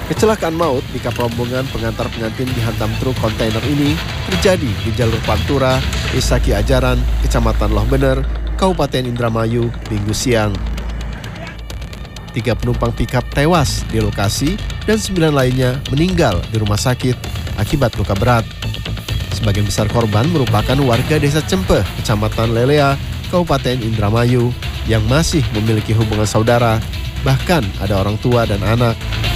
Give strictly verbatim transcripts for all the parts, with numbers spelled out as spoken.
Kecelakaan maut di kap rombongan pengantar pengantin dihantam truk kontainer ini terjadi di jalur Pantura, Desa Ki Ajaran, Kecamatan Loh Bener, Kabupaten Indramayu, Minggu siang. Tiga penumpang pikap tewas di lokasi dan sembilan lainnya meninggal di rumah sakit akibat luka berat. Sebagian besar korban merupakan warga Desa Cempeh, Kecamatan Lelea, Kabupaten Indramayu yang masih memiliki hubungan saudara, bahkan ada orang tua dan anak.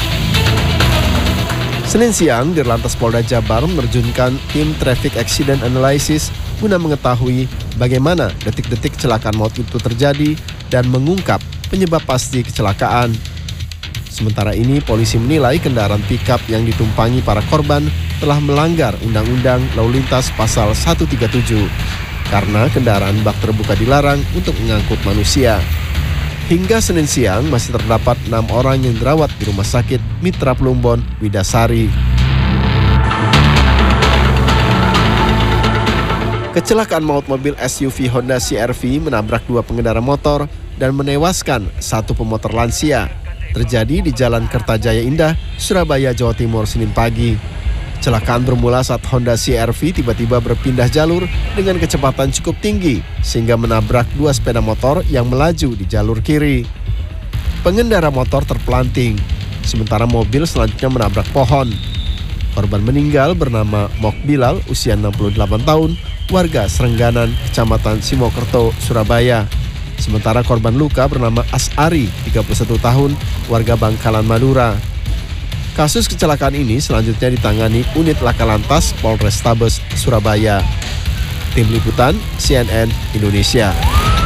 Senin siang, Dirlantas Polda Jabar menerjunkan tim Traffic Accident Analysis guna mengetahui bagaimana detik-detik kecelakaan maut itu terjadi dan mengungkap penyebab pasti kecelakaan. Sementara ini, polisi menilai kendaraan pikap yang ditumpangi para korban telah melanggar Undang-Undang Lalu Lintas Pasal seratus tiga puluh tujuh karena kendaraan bak terbuka dilarang untuk mengangkut manusia. Hingga Senin siang masih terdapat enam orang yang dirawat di Rumah Sakit Mitra Plumbon, Widasari. Kecelakaan maut mobil S U V Honda C R V menabrak dua pengendara motor dan menewaskan satu pemotor lansia. Terjadi di Jalan Kertajaya Indah, Surabaya, Jawa Timur, Senin pagi. Kecelakaan bermula saat Honda C R V tiba-tiba berpindah jalur dengan kecepatan cukup tinggi sehingga menabrak dua sepeda motor yang melaju di jalur kiri. Pengendara motor terpelanting, sementara mobil selanjutnya menabrak pohon. Korban meninggal bernama Mok Bilal, usia enam puluh delapan tahun, warga Serengganan, Kecamatan Simokerto, Surabaya. Sementara korban luka bernama Asari, tiga puluh satu tahun, warga Bangkalan, Madura. Kasus kecelakaan ini selanjutnya ditangani unit Laka Lantas Polrestabes Surabaya. Tim Liputan C N N Indonesia.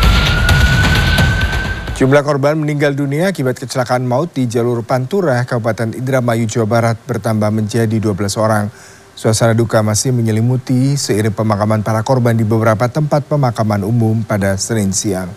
Jumlah korban meninggal dunia akibat kecelakaan maut di jalur Pantura, Kabupaten Indramayu, Jawa Barat bertambah menjadi dua belas orang. Suasana duka masih menyelimuti seiring pemakaman para korban di beberapa tempat pemakaman umum pada Senin siang.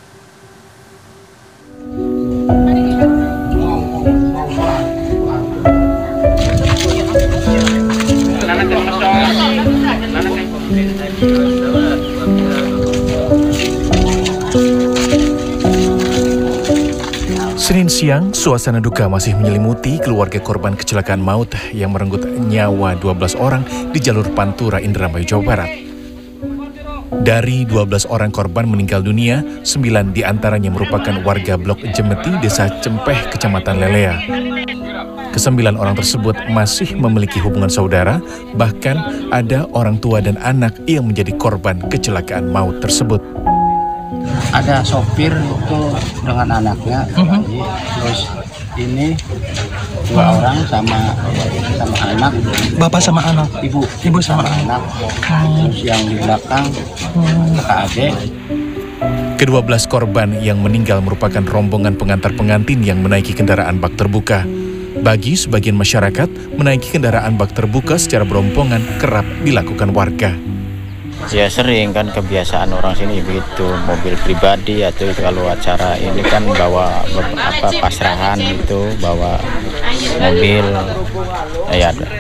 Senin siang, suasana duka masih menyelimuti keluarga korban kecelakaan maut yang merenggut nyawa dua belas orang di jalur Pantura, Indramayu, Jawa Barat. Dari dua belas orang korban meninggal dunia, sembilan diantaranya merupakan warga Blok Jemeti, Desa Cempeh, Kecamatan Lelea. Kesembilan orang tersebut masih memiliki hubungan saudara, bahkan ada orang tua dan anak yang menjadi korban kecelakaan maut tersebut. Ada sopir itu dengan anaknya, uh-huh. Terus ini dua orang sama sama anak. Bapak sama anak, ibu, ibu sama, sama anak. Hmm. Terus yang di belakang hmm. kakak adik. Kedua belas korban yang meninggal merupakan rombongan pengantar pengantin yang menaiki kendaraan bak terbuka. Bagi sebagian masyarakat, menaiki kendaraan bak terbuka secara berompongan kerap dilakukan warga. Ya sering kan, kebiasaan orang sini begitu, mobil pribadi atau itu kalau acara ini kan bawa apa pasrahan itu, bawa mobil. Ya ada.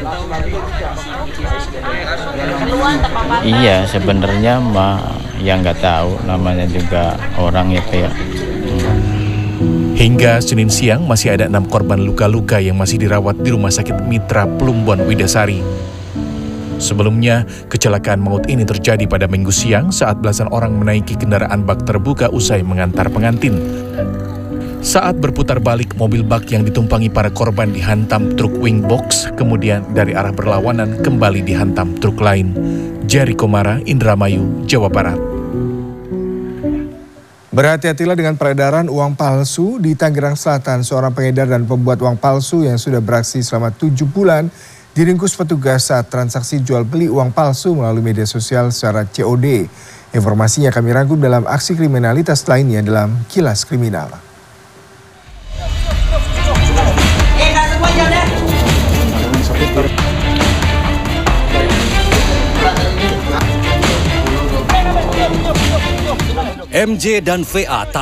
Iya sebenarnya mah yang nggak tahu, namanya juga orang ya kayak. Hingga Senin siang masih ada enam korban luka-luka yang masih dirawat di Rumah Sakit Mitra Plumbon, Widasari. Sebelumnya, kecelakaan maut ini terjadi pada Minggu siang saat belasan orang menaiki kendaraan bak terbuka usai mengantar pengantin. Saat berputar balik, mobil bak yang ditumpangi para korban dihantam truk wing box, kemudian dari arah berlawanan kembali dihantam truk lain. Jeri Komara, Indramayu, Jawa Barat. Berhati-hatilah dengan peredaran uang palsu di Tangerang Selatan. Seorang pengedar dan pembuat uang palsu yang sudah beraksi selama tujuh bulan diringkus petugas saat transaksi jual beli uang palsu melalui media sosial secara C O D. Informasinya kami rangkum dalam aksi kriminalitas lainnya dalam Kilas Kriminal. M J dan V A